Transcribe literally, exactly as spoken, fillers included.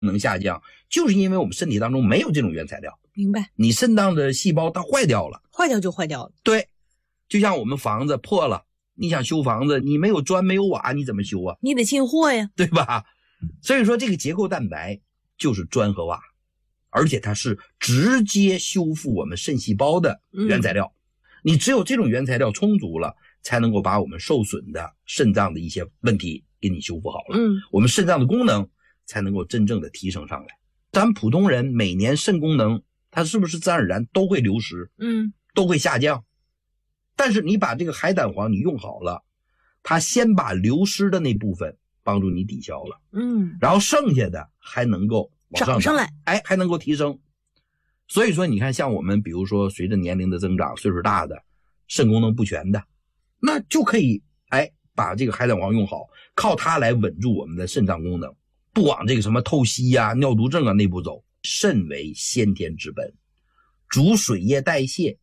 能下降，就是因为我们身体当中没有这种原材料。 明白。 你肾脏的细胞它坏掉了， 坏掉就坏掉了。 对，就像我们房子破了，你想修房子，你没有砖没有瓦，你怎么修啊？ 你得进货呀， 对吧？所以说这个结构蛋白就是砖和瓦，而且它是直接修复我们肾细胞的原材料。嗯、你只有这种原材料充足了，才能够把我们受损的肾脏的一些问题给你修复好了。嗯，我们肾脏的功能才能够真正的提升上来。咱普通人每年肾功能它是不是自然而然都会流失？嗯，都会下降。但是你把这个海胆黄你用好了，它先把流失的那部分帮助你抵消了。嗯，然后剩下的还能够往上涨上来， 哎，还能够提升。所以说你看像我们比如说随着年龄的增长，岁数大的，肾功能不全的，那就可以哎把这个海胆黄用好，靠它来稳住我们的肾脏功能，不往这个什么透析啊、尿毒症啊那步走。肾为先天之本，主水液代谢，